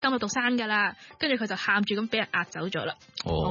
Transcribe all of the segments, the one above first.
今日讀生㗎啦，跟住佢就喊住咁俾人壓走咗啦。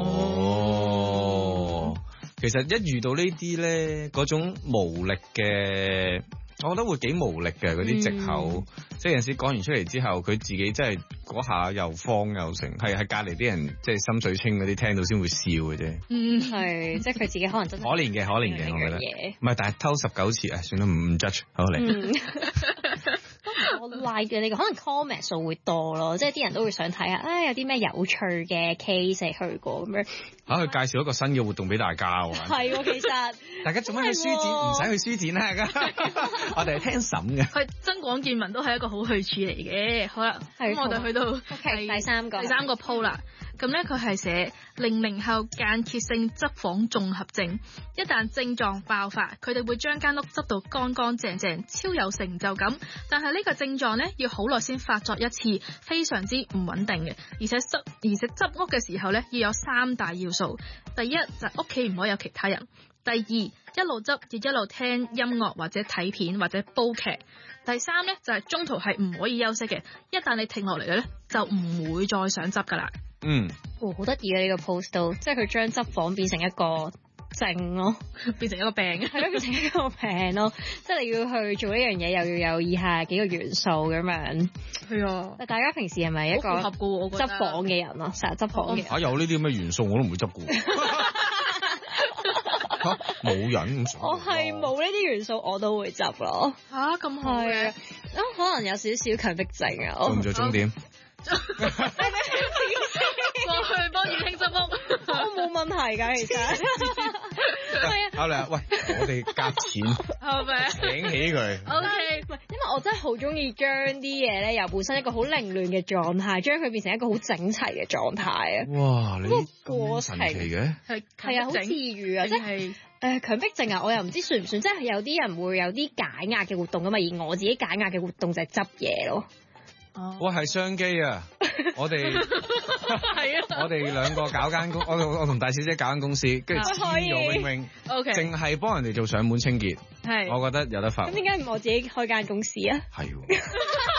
其實一遇到呢啲咧，嗰種無力嘅，我覺得會幾無力嘅嗰啲藉口，即係有陣時講完出嚟之後，佢自己真係嗰下又慌又成，係隔離啲人即係心水清嗰啲聽到先會笑嘅啫。 係，即係佢自己可能真係可憐嘅，我覺得。唔係，但係偷19次啊，算啦，唔 judge，好嚟。 我 like 嘅呢個可能 comment 數會多咯，即係啲人都會想睇下，有啲咩有趣嘅 case 去過咁樣。 佢介紹一個新嘅活動俾大家喎。 係喎，其實大家做咩去書展？唔使去書展啦，我哋係聽審嘅。 佢增廣見聞都係一個好去處嚟嘅。好啦，咁我哋去到第三個 po 啦。咁咧佢係寫00後間歇性執房綜合症，一旦症狀爆發，佢哋會將間屋執到乾乾淨淨，超有成就感。但係呢個症狀咧要好耐先發作一次，非常之唔穩定嘅。而且執屋嘅時候咧要有3大要素。第一就係屋企唔可以有其他人。第二，一路執要一路聽音樂或者睇片或者煲劇。第三咧就係中途係唔可以休息嘅，一旦你停落嚟嘅咧就唔會再想執噶啦。 好得意嘅呢個 post 都，即係佢將執房變成一個症咯， 變成一個病， 係咯，變成一個病咯，即係你要去做呢樣嘢，又要有以下幾個元素咁樣。 係啊， 大家平時係咪一個執房嘅人啊？成日執房嘅人有呢啲咁嘅元素我都唔會執嘅。冇人咁， 我係冇呢啲元素我都會執咯。 咁好嘅， 可能有少少強迫症啊。 做唔做終點？ 過去幫月卿執屋， 我冇問題㗎，其實。 好啦，喂，我哋夾錢， 係咪？ 請起佢。 OK， 因為我真係好中意將啲嘢咧，由本身一個好凌亂嘅狀態，將佢變成一個好整齊嘅狀態啊！ 哇，你過神奇嘅， 係啊，好治癒啊，即係強迫症啊！我又唔知算唔算，即係有啲人會有啲解壓嘅活動㗎嘛，而我自己解壓嘅活動就係執嘢咯。 我係商機啊！我哋係啊！ 我哋兩個搞間公，我同大小姐搞間公司，跟住簽咗 wing ，OK， 淨係幫人哋做上門清潔， 係， 我覺得有得發。 咁點解唔我自己開間公司啊？ 係。